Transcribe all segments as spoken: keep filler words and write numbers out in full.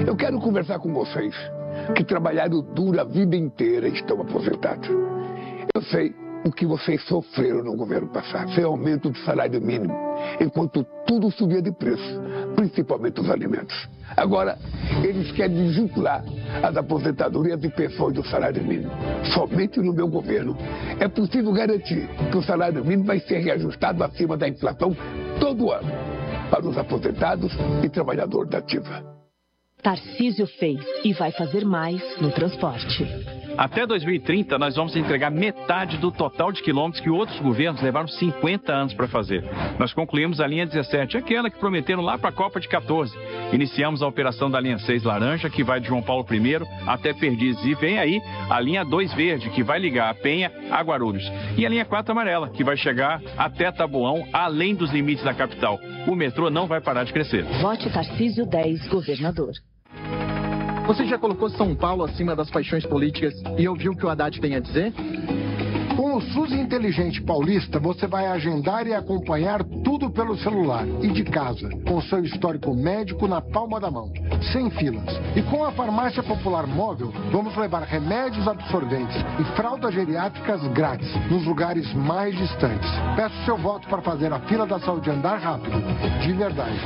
Eu quero conversar com vocês que trabalharam duro a vida inteira e estão aposentados. Eu sei o que vocês sofreram no governo passado. Foi aumento do salário mínimo, enquanto tudo subia de preço, principalmente os alimentos. Agora, eles querem desvincular as aposentadorias e pensões do salário mínimo. Somente no meu governo é possível garantir que o salário mínimo vai ser reajustado acima da inflação todo ano para os aposentados e trabalhadores da ativa. Tarcísio fez e vai fazer mais no transporte. Até dois mil e trinta, nós vamos entregar metade do total de quilômetros que outros governos levaram cinquenta anos para fazer. Nós concluímos a linha dezessete, aquela que prometeram lá para a Copa de quatorze. Iniciamos a operação da linha seis laranja, que vai de João Paulo primeiro até Perdizes. E vem aí a linha dois verde, que vai ligar a Penha a Guarulhos. E a linha quatro amarela, que vai chegar até Taboão, além dos limites da capital. O metrô não vai parar de crescer. Vote Tarcísio dez, governador. Você já colocou São Paulo acima das paixões políticas e ouviu o que o Haddad tem a dizer? Com o SUS Inteligente Paulista, você vai agendar e acompanhar tudo pelo celular e de casa, com seu histórico médico na palma da mão, sem filas. E com a Farmácia Popular Móvel, vamos levar remédios absorventes e fraldas geriátricas grátis nos lugares mais distantes. Peço seu voto para fazer a fila da saúde andar rápido, de verdade.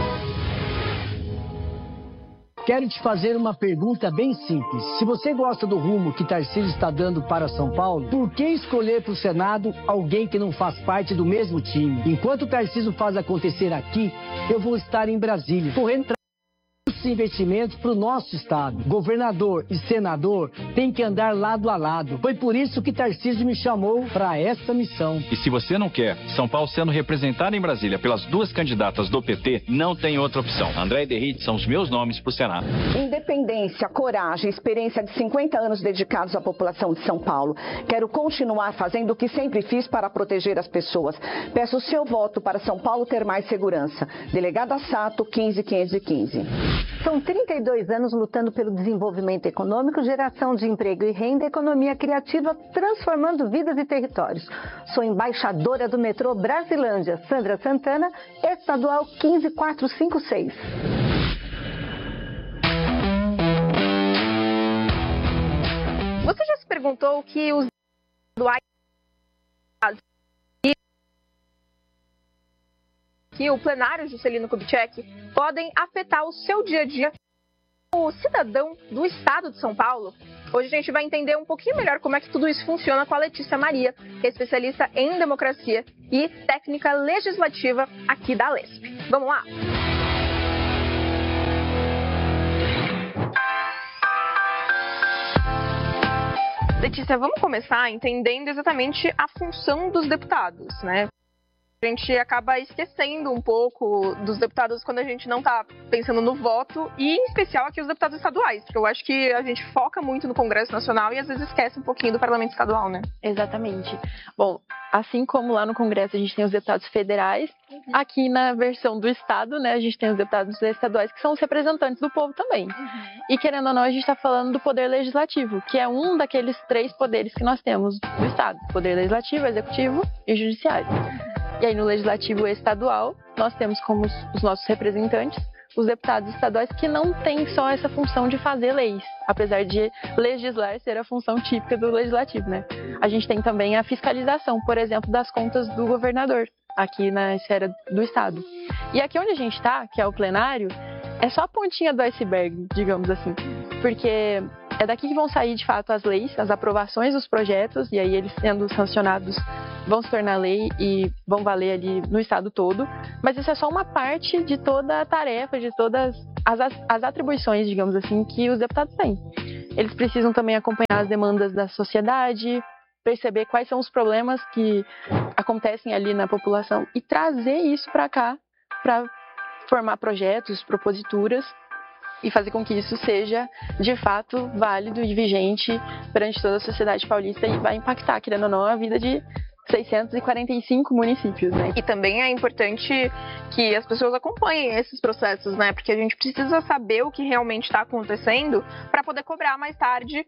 Quero te fazer uma pergunta bem simples. Se você gosta do rumo que Tarcísio está dando para São Paulo, por que escolher para o Senado alguém que não faz parte do mesmo time? Enquanto o Tarcísio faz acontecer aqui, eu vou estar em Brasília, correndo os investimentos para o nosso estado. Governador e senador têm que andar lado a lado. Foi por isso que Tarcísio me chamou para essa missão. E se você não quer São Paulo sendo representado em Brasília pelas duas candidatas do P T, não tem outra opção. André e Derrite são os meus nomes para o Senado. Independência, coragem, experiência de cinquenta anos dedicados à população de São Paulo. Quero continuar fazendo o que sempre fiz para proteger as pessoas. Peço o seu voto para São Paulo ter mais segurança. Delegada Sato, quinze mil quinhentos e quinze. São trinta e dois anos lutando pelo desenvolvimento econômico, geração de emprego e renda, economia criativa, transformando vidas e territórios. Sou embaixadora do metrô Brasilândia, Sandra Santana, estadual quinze mil quatrocentos e cinquenta e seis. Você já se perguntou o que os estaduais que o plenário Juscelino Kubitschek podem afetar o seu dia a dia como cidadão do estado de São Paulo? Hoje a gente vai entender um pouquinho melhor como é que tudo isso funciona com a Letícia Maria, que é especialista em democracia e técnica legislativa aqui da Lesp. Vamos lá? Letícia, vamos começar entendendo exatamente a função dos deputados, né? A gente acaba esquecendo um pouco dos deputados quando a gente não está pensando no voto, e em especial aqui os deputados estaduais, porque eu acho que a gente foca muito no Congresso Nacional e às vezes esquece um pouquinho do Parlamento Estadual, né? Exatamente. Bom, assim como lá no Congresso a gente tem os deputados federais, uhum. Aqui na versão do Estado, né, a gente tem os deputados estaduais que são os representantes do povo também. Uhum. E querendo ou não, a gente está falando do Poder Legislativo, que é um daqueles três poderes que nós temos no Estado: Poder Legislativo, Executivo e Judiciário. Uhum. E aí no Legislativo Estadual, nós temos como os nossos representantes os deputados estaduais, que não têm só essa função de fazer leis, apesar de legislar ser a função típica do Legislativo, né? A gente tem também a fiscalização, por exemplo, das contas do governador, aqui na esfera do Estado. E aqui onde a gente está, que é o plenário, é só a pontinha do iceberg, digamos assim, porque é daqui que vão sair, de fato, as leis, as aprovações dos projetos, e aí eles sendo sancionados vão se tornar lei e vão valer ali no estado todo. Mas isso é só uma parte de toda a tarefa, de todas as, as atribuições, digamos assim, que os deputados têm. Eles precisam também acompanhar as demandas da sociedade, perceber quais são os problemas que acontecem ali na população e trazer isso para cá, para formar projetos, proposituras, e fazer com que isso seja, de fato, válido e vigente perante toda a sociedade paulista e vai impactar, querendo ou não, a vida de seiscentos e quarenta e cinco municípios, né? E também é importante que as pessoas acompanhem esses processos, né? Porque a gente precisa saber o que realmente está acontecendo para poder cobrar mais tarde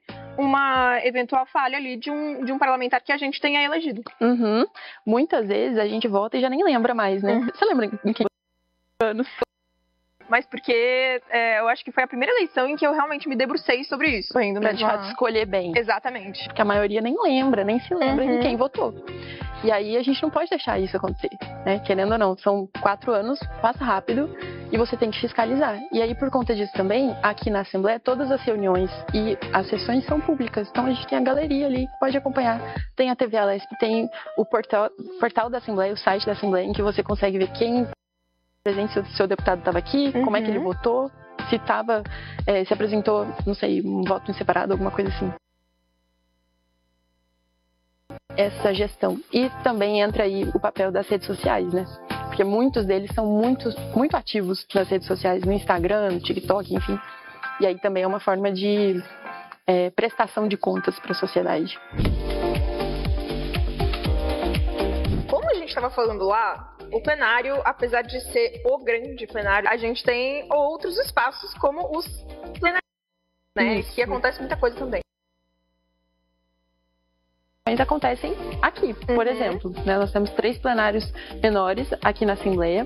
uma eventual falha ali de um, de um parlamentar que a gente tenha elegido. Uhum. Muitas vezes a gente vota e já nem lembra mais, né? Uhum. Você lembra em que anos? mas porque é, eu acho que foi a primeira eleição em que eu realmente me debrucei sobre isso. Ainda pra de fato escolher bem. Exatamente. Porque a maioria nem lembra, nem se lembra Uhum. de quem votou. E aí a gente não pode deixar isso acontecer, né? Querendo ou não, são quatro anos, passa rápido e você tem que fiscalizar. E aí, por conta disso também, aqui na Assembleia, todas as reuniões e as sessões são públicas. Então a gente tem a galeria ali que pode acompanhar. Tem a T V Alesp, tem o portal, portal da Assembleia, o site da Assembleia, em que você consegue ver quem presente, se o seu deputado estava aqui, Uhum. como é que ele votou, se estava, é, se apresentou, não sei, um voto em separado, alguma coisa assim. Essa gestão. E também entra aí o papel das redes sociais, né? Porque muitos deles são muito, muito ativos nas redes sociais, no Instagram, no TikTok, enfim. E aí também é uma forma de é, prestação de contas para a sociedade. Como a gente estava falando lá, o plenário, apesar de ser o grande plenário, a gente tem outros espaços como os plenários, né? Isso. Que acontece muita coisa também. Acontecem aqui, por Uhum. exemplo, né? Nós temos três plenários menores aqui na Assembleia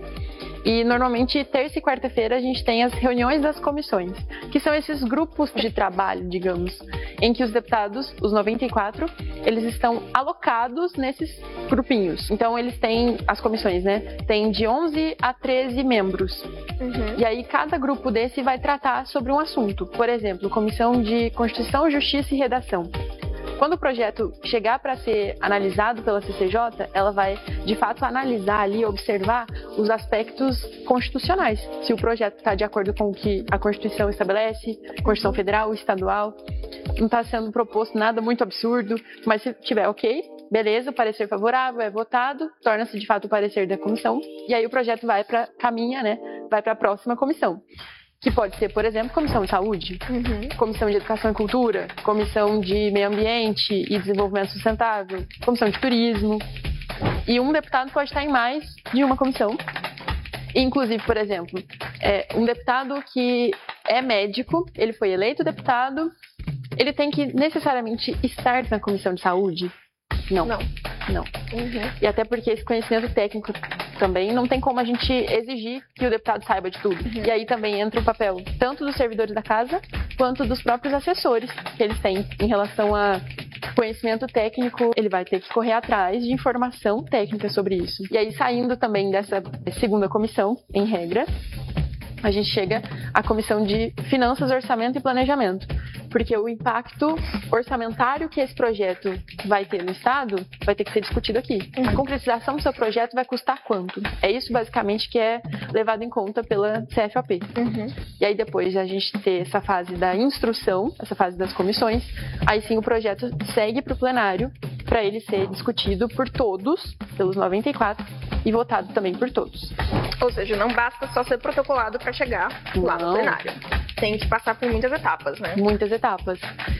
e normalmente terça e quarta-feira a gente tem as reuniões das comissões, que são esses grupos de trabalho, digamos, em que os deputados, os noventa e quatro, eles estão alocados nesses grupinhos. Então eles têm as comissões, né? Tem de onze a treze membros. Uhum. E aí cada grupo desse vai tratar sobre um assunto. Por exemplo, Comissão de Constituição, Justiça e Redação. Quando o projeto chegar para ser analisado pela C C J, ela vai, de fato, analisar ali, observar os aspectos constitucionais. Se o projeto está de acordo com o que a Constituição estabelece, Constituição Federal, Estadual, não está sendo proposto nada muito absurdo, mas se tiver ok, beleza, o parecer favorável é votado, torna-se de fato o parecer da comissão, e aí o projeto vai para, caminha, né, vai para a próxima comissão. Que pode ser, por exemplo, Comissão de Saúde, Uhum. Comissão de Educação e Cultura, Comissão de Meio Ambiente e Desenvolvimento Sustentável, Comissão de Turismo. E um deputado pode estar em mais de uma comissão. Inclusive, por exemplo, é, um deputado que é médico, ele foi eleito deputado, ele tem que necessariamente estar na Comissão de Saúde? Não. Não. Não. Uhum. E até porque esse conhecimento técnico também não tem como a gente exigir que o deputado saiba de tudo. Uhum. E aí também entra o papel tanto dos servidores da casa quanto dos próprios assessores que eles têm em relação a conhecimento técnico. Ele vai ter que correr atrás de informação técnica sobre isso. E aí, saindo também dessa segunda comissão, em regra, a gente chega à Comissão de Finanças, Orçamento e Planejamento. Porque o impacto orçamentário que esse projeto vai ter no Estado vai ter que ser discutido aqui. Uhum. A concretização do seu projeto vai custar quanto? É isso, basicamente, que é levado em conta pela C F O P. Uhum. E aí, depois de a gente ter essa fase da instrução, essa fase das comissões, aí sim o projeto segue para o plenário para ele ser discutido por todos, pelos noventa e quatro, e votado também por todos. Ou seja, não basta só ser protocolado para chegar lá Não. no plenário. Tem que passar por muitas etapas, né? Muitas etapas.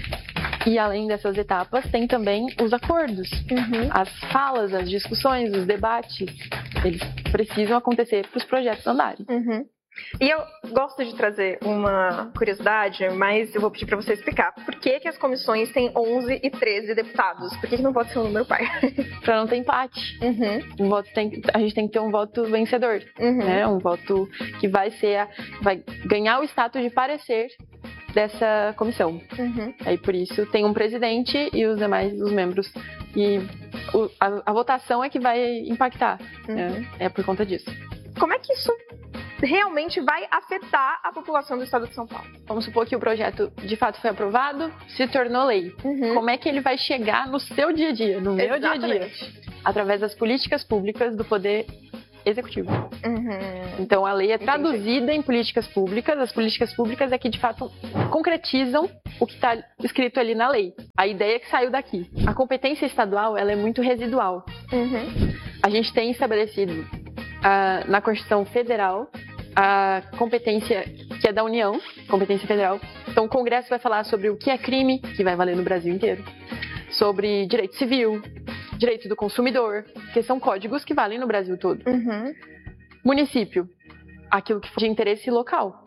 E além dessas etapas, tem também os acordos. Uhum. As falas, as discussões, os debates. Eles precisam acontecer para os projetos andarem. Uhum. E eu gosto de trazer uma curiosidade, mas eu vou pedir para você explicar. Por que que as comissões têm onze e treze deputados? Por que que não pode ser um número par? Para não ter empate. Uhum. Um voto tem, a gente tem que ter um voto vencedor. Uhum. Né? Um voto que vai ser, a, vai ganhar o status de parecer dessa comissão. Uhum. Aí por isso tem um presidente e os demais, os membros. E o, a, a votação é que vai impactar. Uhum. Né? É por conta disso. Como é que isso realmente vai afetar a população do estado de São Paulo? Vamos supor que o projeto de fato foi aprovado, se tornou lei. Uhum. Como é que ele vai chegar no seu dia a dia, no meu dia a dia? Exatamente. Através das políticas públicas do poder executivo. Uhum. Então a lei é Entendi. traduzida em políticas públicas, as políticas públicas é que de fato concretizam o que está escrito ali na lei. A ideia é que saiu daqui. A competência estadual ela é muito residual. Uhum. A gente tem estabelecido ah, na Constituição Federal a competência que é da União, competência federal. Então o Congresso vai falar sobre o que é crime, que vai valer no Brasil inteiro, sobre direito civil, direito do consumidor, que são códigos que valem no Brasil todo. Uhum. Município, aquilo que for de interesse local.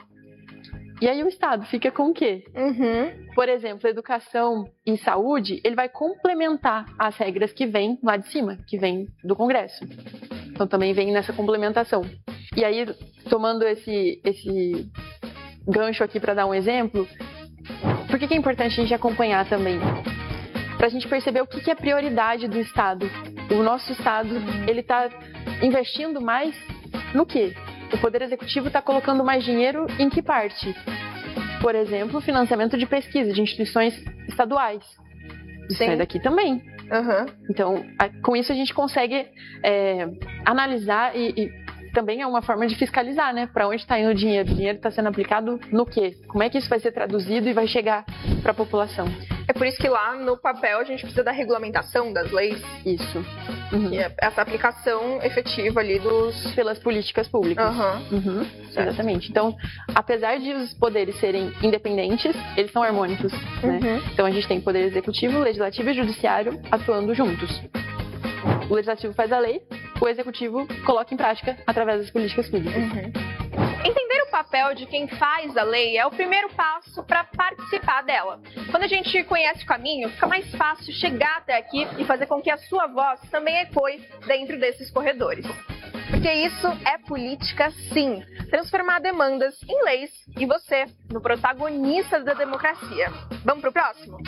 E aí o Estado fica com o quê? Uhum. Por exemplo, educação e saúde, ele vai complementar as regras que vêm lá de cima, que vêm do Congresso. Então também vem nessa complementação. E aí tomando esse, esse gancho aqui para dar um exemplo, por que, que é importante a gente acompanhar também? Para a gente perceber o que, que é prioridade do Estado. O nosso Estado, ele está investindo mais no quê? O Poder Executivo está colocando mais dinheiro em que parte? Por exemplo, financiamento de pesquisa de instituições estaduais. Isso é daqui também. Uhum. Então, a, com isso a gente consegue é, analisar e, e também é uma forma de fiscalizar, né? Para onde está indo o dinheiro? O dinheiro está sendo aplicado no quê? Como é que isso vai ser traduzido e vai chegar para a população? É por isso que lá no papel a gente precisa da regulamentação das leis. Isso. Uhum. E essa aplicação efetiva ali dos... pelas políticas públicas. Uhum. Uhum. Exatamente. Então, apesar de os poderes serem independentes, eles são harmônicos, né? Uhum. Então a gente tem poder executivo, legislativo e judiciário atuando juntos. O legislativo faz a lei, o executivo coloca em prática através das políticas públicas. Uhum. Entender o papel de quem faz a lei é o primeiro passo para participar dela. Quando a gente conhece o caminho, fica mais fácil chegar até aqui e fazer com que a sua voz também ecoe dentro desses corredores. Porque isso é política, sim. Transformar demandas em leis e você no protagonista da democracia. Vamos pro próximo?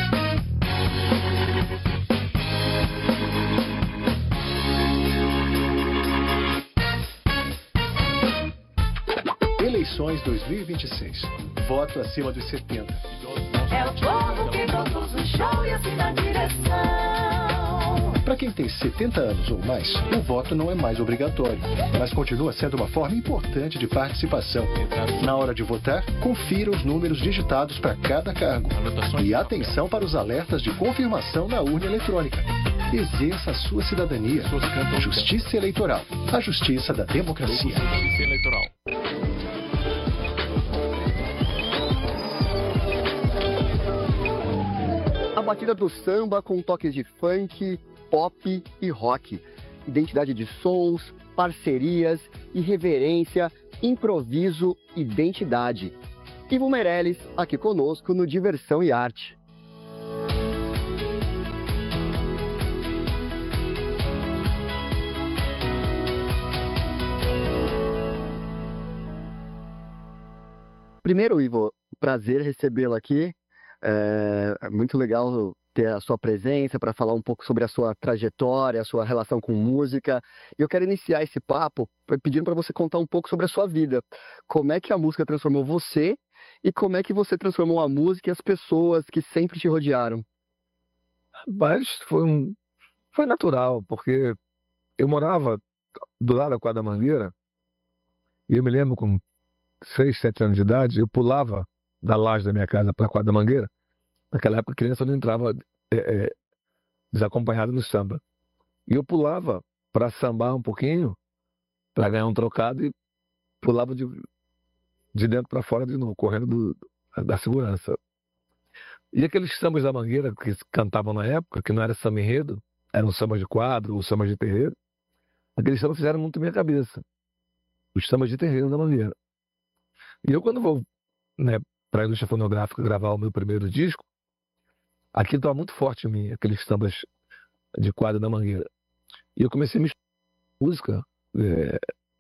Eleições dois mil e vinte e seis. Voto acima dos setenta. É o povo que conduz o show e assim na direção. Para quem tem setenta anos ou mais, o voto não é mais obrigatório, mas continua sendo uma forma importante de participação. Na hora de votar, confira os números digitados para cada cargo. E atenção para os alertas de confirmação na urna eletrônica. Exerça a sua cidadania. Justiça Eleitoral. A justiça da democracia. Justiça Eleitoral. A batida do samba com toques de funk, pop e rock. Identidade de sons, parcerias, irreverência, improviso, identidade. Ivo Meirelles, aqui conosco no Diversão e Arte. Primeiro, Ivo, prazer recebê-lo aqui. É muito legal ter a sua presença para falar um pouco sobre a sua trajetória, a sua relação com música. E eu quero iniciar esse papo pedindo para você contar um pouco sobre a sua vida. Como é que a música transformou você e como é que você transformou a música e as pessoas que sempre te rodearam? Mas foi, um, foi natural, porque eu morava do lado da quadra da Mangueira e eu me lembro com seis, sete anos de idade, eu pulava da laje da minha casa para a quadra da Mangueira. Naquela época a criança não entrava é, é, desacompanhada no samba. E eu pulava para sambar um pouquinho, para ganhar um trocado e pulava de, de dentro para fora de novo, correndo do, da segurança. E aqueles sambas da Mangueira que cantavam na época, que não era samba enredo, eram sambas de quadro, ou sambas de terreiro, aqueles sambas fizeram muito minha cabeça. Os sambas de terreiro da Mangueira. E eu quando vou, né, para a indústria fonográfica gravar o meu primeiro disco, aquilo estava muito forte em mim, aqueles sambas de quadro da Mangueira. E eu comecei a misturar música é,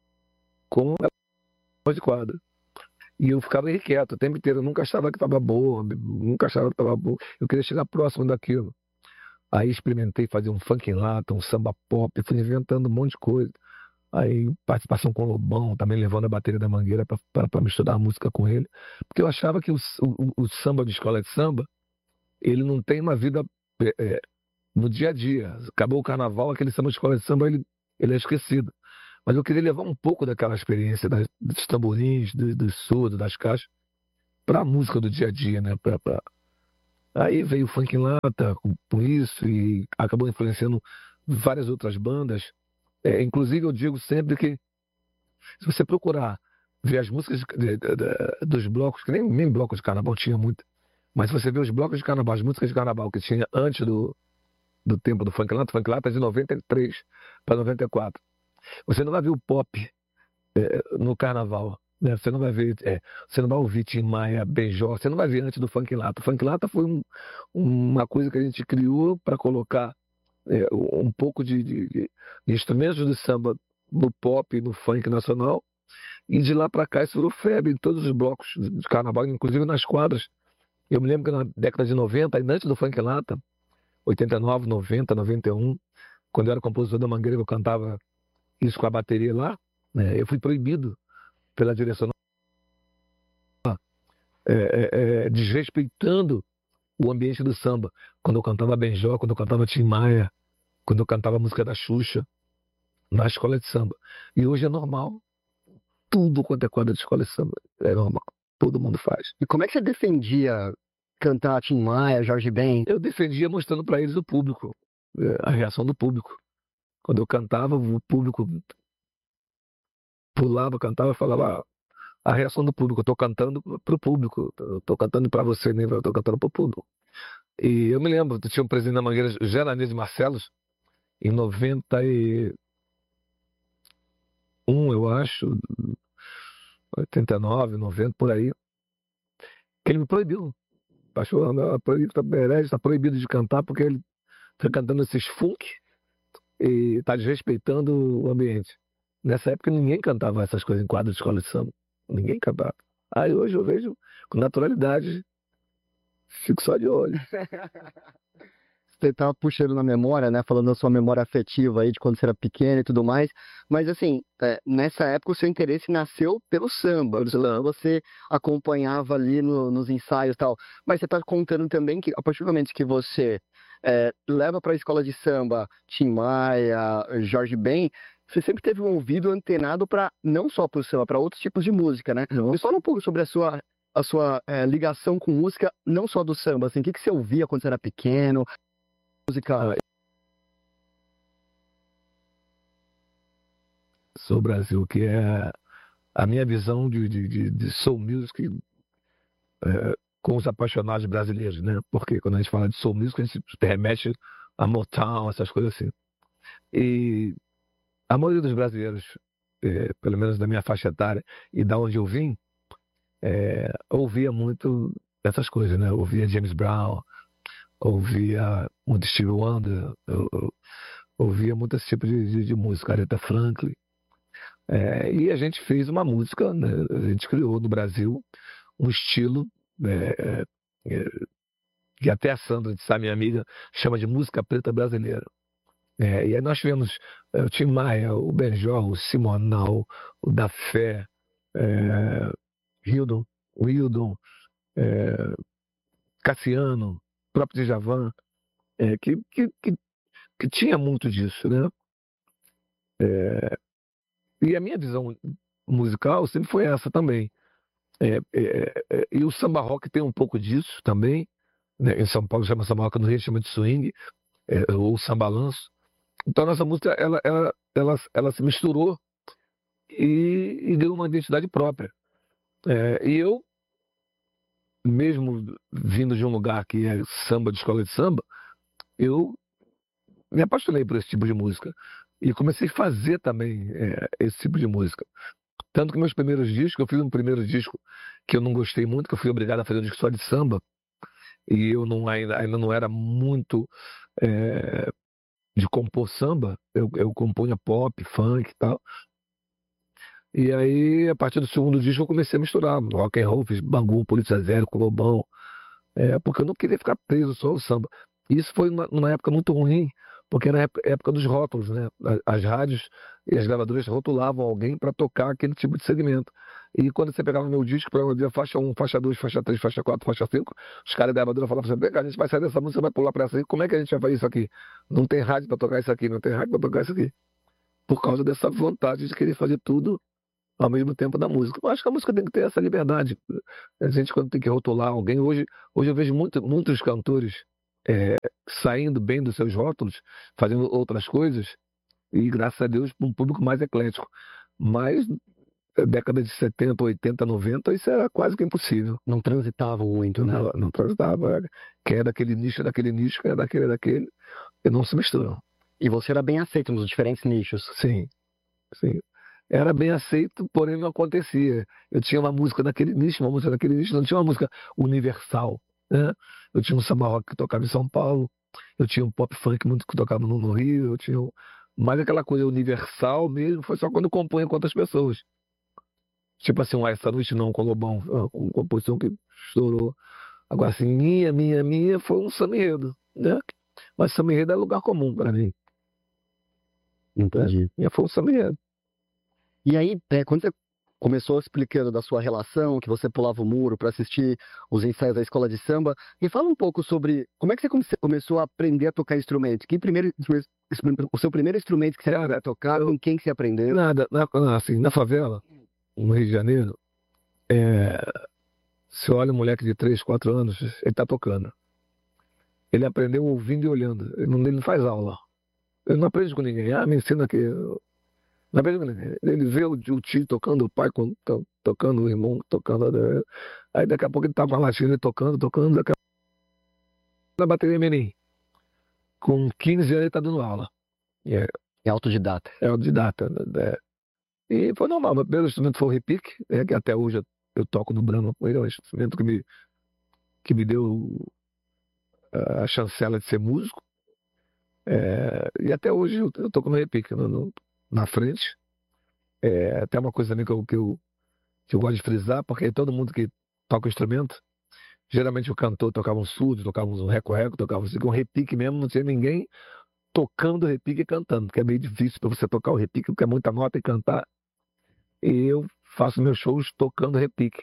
com a de quadro. E eu ficava irrequieto o tempo inteiro, eu nunca achava que estava boa, nunca achava que estava boa. Eu queria chegar próximo daquilo. Aí experimentei fazer um funk em lata, um samba pop, fui inventando um monte de coisa. Aí participação com o Lobão, também levando a bateria da Mangueira para misturar a música com ele. Porque eu achava que o, o, o samba de escola de samba, ele não tem uma vida é, é, no dia a dia. Acabou o carnaval, aquele samba de escola de samba, ele, ele é esquecido. Mas eu queria levar um pouco daquela experiência das, dos tamborins, dos, dos surdos, das caixas, para a música do dia a dia, né? Pra, pra... Aí veio o funk em lata com, com isso e acabou influenciando várias outras bandas. É, inclusive eu digo sempre que se você procurar ver as músicas de, de, de, dos blocos, que nem, nem blocos de carnaval tinha muito, mas se você ver os blocos de carnaval, as músicas de carnaval que tinha antes do, do tempo do funk lata, o funk lata é de noventa e três para noventa e quatro. Você não vai ver o pop é, no carnaval, né? Você não vai ver, é, você não vai ouvir Tim Maia, Benjó, você não vai ver antes do funk lata. O funk lata foi um, uma coisa que a gente criou para colocar É, um pouco de, de, de instrumentos de samba no pop e no funk nacional E de lá para cá isso virou febre em todos os blocos de carnaval, inclusive nas quadras. Eu me lembro que na década de noventa, ainda antes do Funk Lata, oitenta e nove, noventa, noventa e um, quando eu era compositor da Mangueira, eu cantava isso com a bateria lá, né? Eu fui proibido pela direção, é, é, é, desrespeitando o ambiente do samba. Quando eu cantava Benjó, quando eu cantava Tim Maia, quando eu cantava a música da Xuxa, na escola de samba. E hoje é normal. Tudo quanto é quadra de escola de samba é normal. Todo mundo faz. E como é que você defendia cantar Tim Maia, Jorge Ben? Eu defendia mostrando para eles o público, a reação do público. Quando eu cantava, o público pulava, cantava, falava a reação do público. Eu estou cantando para o público, eu estou cantando para você, nem eu estou cantando para o público. E eu me lembro, tinha um presidente da Mangueira, Geranese Marcelos, em noventa e um, eu acho, oitenta e nove, noventa, por aí, que ele me proibiu. Achou, está proibido de cantar porque ele está cantando esses funk e está desrespeitando o ambiente. Nessa época ninguém cantava essas coisas em quadro de escola de samba. Ninguém cantava. Aí hoje eu vejo com naturalidade, fico só de olho. Você estava puxando na memória, né? Falando da sua memória afetiva aí de quando você era pequeno e tudo mais. Mas assim, é, nessa época o seu interesse nasceu pelo samba. Você acompanhava ali no, nos ensaios e tal. Mas você está contando também que a partir do momento que você é, leva para a escola de samba Tim Maia, Jorge Ben, você sempre teve um ouvido antenado para não só para o samba, para outros tipos de música, né? Me fala um pouco sobre a sua, a sua é, ligação com música, não só do samba. Assim, o que, que você ouvia quando você era pequeno? Música. Sou Brasil, que é a minha visão de, de, de, de soul music é, com os apaixonados brasileiros, né? Porque quando a gente fala de soul music, a gente remete a Motown, essas coisas assim. E a maioria dos brasileiros, é, pelo menos da minha faixa etária e da onde eu vim, é, ouvia muito essas coisas, né? Ouvia James Brown, ouvia muito Stevie Wonder, eu, eu, ouvia muito esse tipo de, de, de música, Aretha Franklin. É, e a gente fez uma música, né? A gente criou no Brasil um estilo é, é, que até a Sandra de Sá, minha amiga, chama de música preta brasileira. É, e aí nós tivemos é, o Tim Maia, o Benjó, o Simonal, o Da Fé, é, Hildon, o Hildon, é, Cassiano, o próprio Djavan, é, que, que, que, que tinha muito disso, né? É, e a minha visão musical sempre foi essa também. É, é, é, e o samba rock tem um pouco disso também, né? Em São Paulo chama samba rock, no Rio chama de swing, é, ou sambalanço. Então nossa música ela, ela, ela, ela se misturou e, e deu uma identidade própria. É, e eu, mesmo vindo de um lugar que é samba, de escola de samba, eu me apaixonei por esse tipo de música. E comecei a fazer também é, esse tipo de música. Tanto que meus primeiros discos, eu fiz um primeiro disco que eu não gostei muito, que eu fui obrigado a fazer um disco só de samba. E eu não, ainda, ainda não era muito é, de compor samba. Eu, eu compunha pop, funk e tal. E aí, a partir do segundo disco, eu comecei a misturar rock and roll, fiz Bangu, Polícia Zero, Colobão, é, porque eu não queria ficar preso só ao samba. E isso foi uma, uma época muito ruim, porque era a época dos rótulos, né? As rádios e as gravadoras rotulavam alguém para tocar aquele tipo de segmento. E quando você pegava meu disco para dizer faixa um, faixa dois, faixa três, faixa quatro, faixa cinco, os caras da gravadora falavam assim: a gente vai sair dessa música, vai pular para essa aí, como é que a gente vai fazer isso aqui? Não tem rádio para tocar isso aqui, não tem rádio para tocar isso aqui. Por causa dessa vontade de querer fazer tudo ao mesmo tempo da música. Eu acho que a música tem que ter essa liberdade. A gente, quando tem que rotular alguém, hoje, hoje eu vejo muito, muitos cantores é, saindo bem dos seus rótulos, fazendo outras coisas, e graças a Deus, um público mais eclético. Mas, década de setenta, oitenta, noventa, isso era quase que impossível. Não transitavam muito, né? Não, não transitava. Quem é daquele nicho, é daquele nicho, quem é daquele, é daquele, e não se misturam. E você era bem aceito nos diferentes nichos. Sim, sim. Era bem aceito, porém não acontecia. Eu tinha uma música naquele nicho, uma música naquele nicho, não tinha uma música universal, né? Eu tinha um samba rock que tocava em São Paulo, eu tinha um pop funk muito que tocava no, no Rio, eu tinha um... Mas aquela coisa universal mesmo foi só quando eu compunha com outras pessoas. Tipo assim, um Essa Noite Não, com o Lobão, uma composição que estourou. Agora, assim, minha, minha, minha, foi um samba enredo, né? Mas samba enredo é lugar comum para mim. Entendi. Minha foi um samba enredo. E aí, é, quando você começou explicando da sua relação, que você pulava o muro para assistir os ensaios da escola de samba, me fala um pouco sobre como é que você come- começou a aprender a tocar instrumento. Que primeiro, o seu primeiro instrumento que você aprendeu a tocar, com quem que você aprendeu? Nada, na, assim, na favela, no Rio de Janeiro, é, você olha um moleque de três, quatro anos, ele tá tocando. Ele aprendeu ouvindo e olhando. Ele não, ele não faz aula. Ele não aprende com ninguém. Ah, me ensina aqui. Não aprende com ninguém. Ele vê o, o tio tocando, o pai com- to- tocando, o irmão tocando. né? Aí daqui a pouco ele tá com a latinha tocando, tocando. Daqui a pouco na bateria Menin. Com quinze anos ele tá dando aula. E É, É autodidata. é autodidata. Né? E foi normal. Meu primeiro instrumento foi o repique, né, que até hoje eu, eu toco no Brahma com ele. É um instrumento que me, que me deu a chancela de ser músico. É, e até hoje eu, eu toco no repique, no, no- na frente. É até uma coisa também que eu, que, eu, que eu gosto de frisar, porque todo mundo que toca o instrumento, geralmente o cantor tocava um surdo, tocava um reco-reco, tocava assim, com um repique mesmo, não tinha ninguém tocando repique e cantando, porque é meio difícil para você tocar o repique, porque é muita nota e cantar. E eu faço meus shows tocando repique.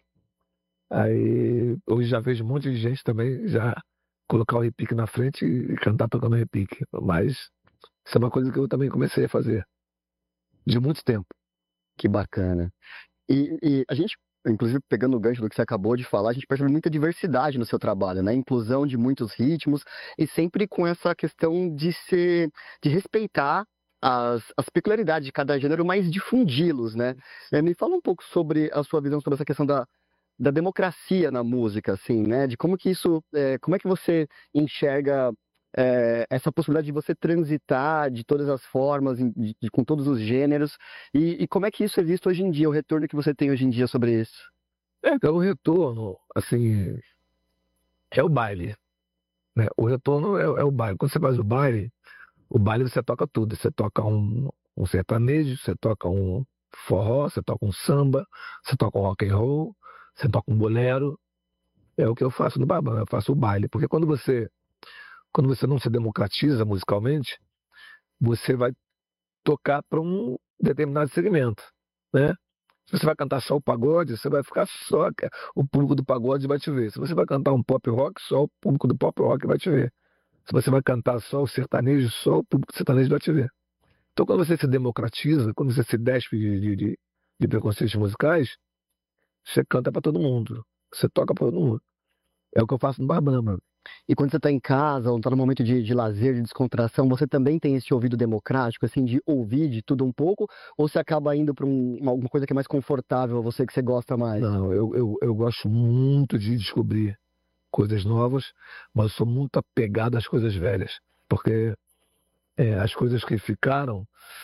Aí hoje já vejo um monte de gente também já colocar o repique na frente e cantar tocando repique. Mas isso é uma coisa que eu também comecei a fazer de muito tempo. Que bacana. E, e a gente, inclusive pegando o gancho do que você acabou de falar, a gente percebe muita diversidade no seu trabalho, né? Inclusão de muitos ritmos e sempre com essa questão de ser, de respeitar as, as peculiaridades de cada gênero, mas difundi-los, né? Eh, me fala um pouco sobre a sua visão sobre essa questão da, da democracia na música, assim, né? De como que isso, eh, como é que você enxerga eh, essa possibilidade de você transitar de todas as formas, em- de- de- com todos os gêneros, e, e como é que isso é visto hoje em dia, o retorno que você tem hoje em dia sobre isso? É, que o retorno, assim, é o baile, né? O retorno é, é o baile. Quando você faz o baile, o baile você toca tudo. Você toca um, um sertanejo, você toca um forró, você toca um samba, você toca um rock and roll, você toca um bolero. É o que eu faço no Barbão, eu faço o baile. Porque quando você, quando você não se democratiza musicalmente, você vai tocar para um determinado segmento, né? Se você vai cantar só o pagode, você vai ficar só. O público do pagode vai te ver. Se você vai cantar um pop rock, só o público do pop rock vai te ver. Se você vai cantar só o sertanejo, só o público do sertanejo vai te ver. Então, quando você se democratiza, quando você se despe de, de, de, de preconceitos musicais, você canta para todo mundo. Você toca para todo mundo. É o que eu faço no Barbama. E quando você está em casa, ou está no momento de, de lazer, de descontração, você também tem esse ouvido democrático, assim, de ouvir de tudo um pouco? Ou você acaba indo para um, uma- alguma coisa que é mais confortável a você, que você gosta mais? Não, eu, eu, eu gosto muito de descobrir coisas novas, mas eu sou muito apegado às coisas velhas. Porque é, as coisas que ficaram,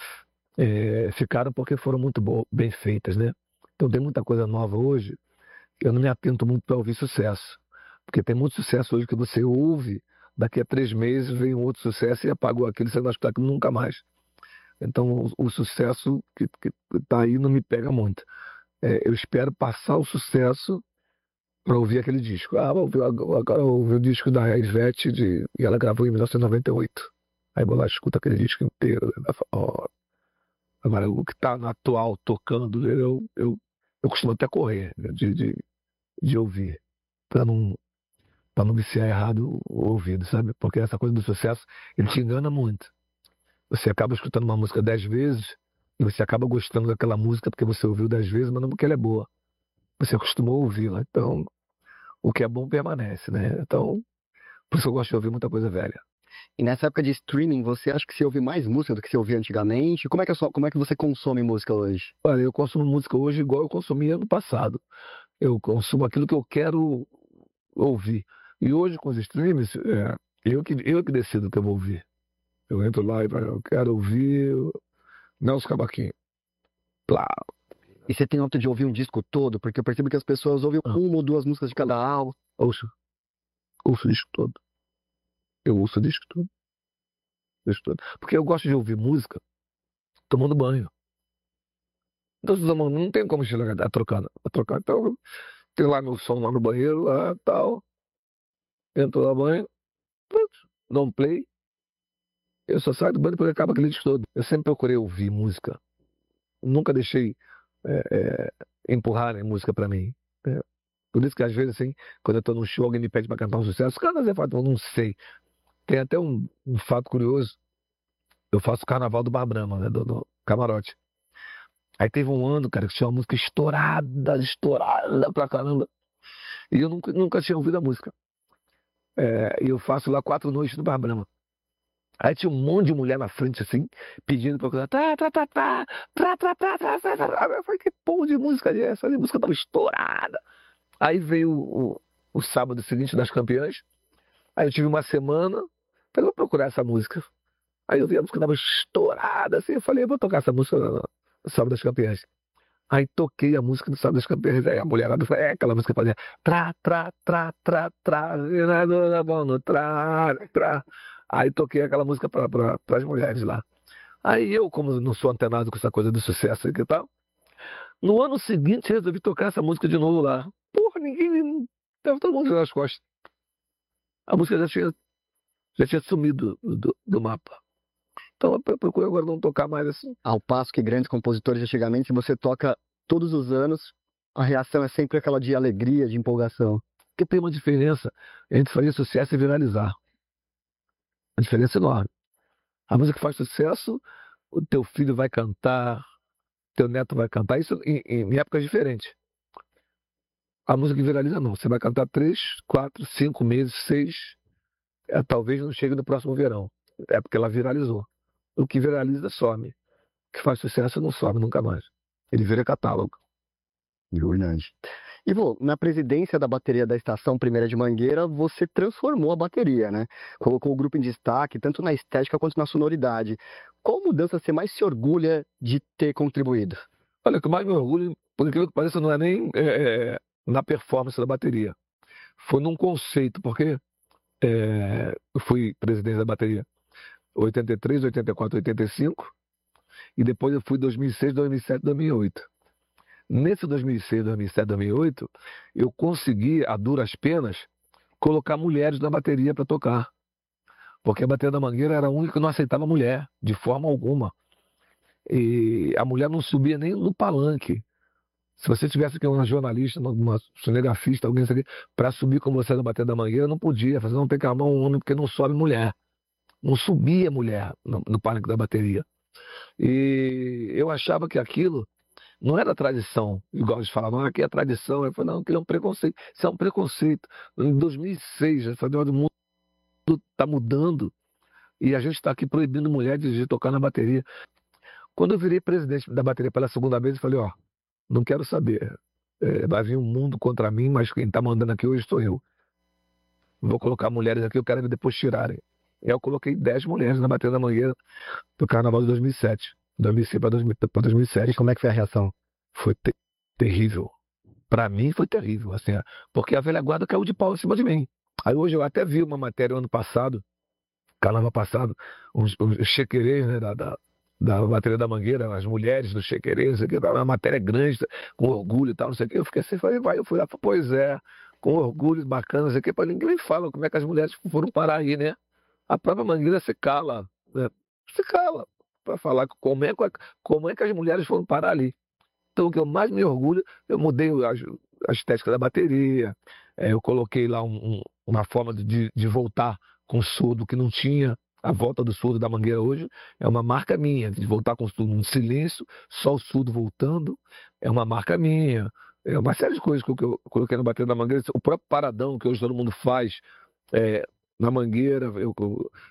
é, ficaram porque foram muito bo- bem feitas, né? Então tem muita coisa nova hoje, eu não me atento muito para ouvir sucesso. Porque tem muito sucesso hoje que você ouve, daqui a três meses vem um outro sucesso e apagou aquilo, você não vai escutar aquilo nunca mais. Então o, o sucesso que está aí não me pega muito. É, eu espero passar o sucesso para ouvir aquele disco. Ah, vou ouvir, agora agora eu ouvi o disco da Ivete de, e ela gravou em mil novecentos e noventa e oito. Aí vou lá, escuta aquele disco inteiro. Né? Ó, agora, o que está no atual tocando, eu, eu, eu costumo até correr né, de, de, de ouvir, para não, para não viciar errado o ouvido, sabe? Porque essa coisa do sucesso, ele te engana muito. Você acaba escutando uma música dez vezes e você acaba gostando daquela música porque você ouviu dez vezes, mas não porque ela é boa. Você acostumou a ouvi-la. Então, o que é bom permanece, né? Então, por isso eu gosto de ouvir muita coisa velha. E nessa época de streaming, você acha que você ouve mais música do que você ouvia antigamente? Como é que, é só, como é que você consome música hoje? Olha, eu consumo música hoje igual eu consumia no passado. Eu consumo aquilo que eu quero ouvir. E hoje, com os streams, é, eu, que, eu que decido o que eu vou ouvir. Eu entro lá e falo, eu quero ouvir Nelson Cavaquinho. Plá. E você tem o hábito de ouvir um disco todo? Porque eu percebo que as pessoas ouvem Ah. uma ou duas músicas de cada álbum. Ouço. Ouço o disco todo. Eu ouço o disco todo. O disco todo. Porque eu gosto de ouvir música tomando banho. Então, não, não tem como chegar a trocar, a trocar. Então, tem lá meu som lá no banheiro, lá tal. Entro lá no banho, pronto, dou um play. Eu só saio do banho porque acaba aquele disco todo. Eu sempre procurei ouvir música. Nunca deixei é, é, empurrarem música pra mim. É. Por isso que às vezes, assim, quando eu tô num show, alguém me pede pra cantar um sucesso. Cara, Zé Fato, eu não sei. Tem até um, um fato curioso. Eu faço o Carnaval do Bar Brahma, né, do, do Camarote. Aí teve um ano, cara, que tinha uma música estourada, estourada pra caramba. E eu nunca, nunca tinha ouvido a música. É, e eu faço lá quatro noites no Bar Brahma. Aí tinha um monte de mulher na frente, assim, pedindo pra eu cantar. Tá, tá, tá, tá, tá, tá, tá, tá, tá, tá. Eu falei, que porra de música é essa? A música tava estourada. Aí veio o, o, o sábado seguinte das campeãs. Aí eu tive uma semana pra eu procurar essa música. Aí eu vi a música tava estourada, assim. Eu falei, eu vou tocar essa música no, no sábado das campeãs. Aí toquei a música do sábado das campeãs. Aí a mulherada falou, é aquela música que fazia tra, tra, tra, tra, tra, tra, tra, tra. Aí toquei aquela música para pra, as mulheres lá. Aí eu, como não sou antenado com essa coisa do sucesso e tal, no ano seguinte resolvi tocar essa música de novo lá. Porra, ninguém. Tava todo mundo nas costas. A música já tinha, já tinha sumido do, do, do mapa. Então eu procuro agora não tocar mais assim. Ao passo que grandes compositores antigamente, se você toca todos os anos, a reação é sempre aquela de alegria, de empolgação. Porque tem uma diferença entre fazer sucesso e viralizar. A diferença é enorme. A música que faz sucesso, o teu filho vai cantar, teu neto vai cantar, isso em, em épocas diferentes. A música que viraliza não, você vai cantar três, quatro, cinco meses, seis, é, talvez não chegue no próximo verão, é porque ela viralizou. O que viraliza some, o que faz sucesso não some nunca mais, ele vira catálogo. Verdade. Ivo, na presidência da bateria da Estação Primeira de Mangueira, você transformou a bateria, né? Colocou o grupo em destaque, tanto na estética quanto na sonoridade. Qual mudança você mais se orgulha de ter contribuído? Olha, o que mais me orgulho, por incrível que pareça, não é nem é, na performance da bateria. Foi num conceito, porque é, eu fui presidente da bateria oitenta e três, oitenta e quatro, oitenta e cinco, e depois eu fui dois mil e seis, dois mil e sete, dois mil e oito. Nesse dois mil e seis, dois mil e sete, dois mil e oito, eu consegui, a duras penas, colocar mulheres na bateria para tocar. Porque a bateria da Mangueira era a única que não aceitava mulher, de forma alguma. E a mulher não subia nem no palanque. Se você tivesse aqui uma jornalista, uma cinegrafista, alguém para subir com você na bateria da Mangueira, não podia. Fazer, não tem que armar um homem porque não sobe mulher. Não subia mulher no, no palanque da bateria. E eu achava que aquilo não era tradição, igual eles falavam, ah, aqui é tradição. Eu falei, não, aquilo é um preconceito. Isso é um preconceito. Em dois mil e seis, essa o mundo está mudando e a gente está aqui proibindo mulheres de tocar na bateria. Quando eu virei presidente da bateria pela segunda vez, eu falei, ó, não quero saber. É, vai vir um mundo contra mim, mas quem está mandando aqui hoje sou eu. Vou colocar mulheres aqui, eu quero depois tirarem. E eu coloquei dez mulheres na bateria da Mangueira do Carnaval de dois mil e sete. dois mil e seis para dois mil e sete. E como é que foi a reação? Foi te terrível. Para mim foi terrível, assim, porque a velha guarda caiu de pau em cima de mim. Aí hoje eu até vi uma matéria ano passado, carnaval passado, os, os chequerês, né, da, da, da bateria da Mangueira, as mulheres do chequerês, uma matéria grande, com orgulho e tal, não sei o que. Eu fiquei assim, falei, vai, eu fui lá, pois é, com orgulho, bacana, não sei o que, para ninguém me fala como é que as mulheres foram parar aí, né? A própria Mangueira se cala, né? Se cala para falar como é, como é que as mulheres foram parar ali. Então, o que eu mais me orgulho, eu mudei a, a estética da bateria, é, eu coloquei lá um, um, uma forma de, de voltar com surdo que não tinha. A volta do surdo da Mangueira hoje é uma marca minha, de voltar com surdo, um silêncio, só o surdo voltando, é uma marca minha. É uma série de coisas que eu, que eu coloquei na bateria da Mangueira. O próprio paradão que hoje todo mundo faz é, na Mangueira, eu, eu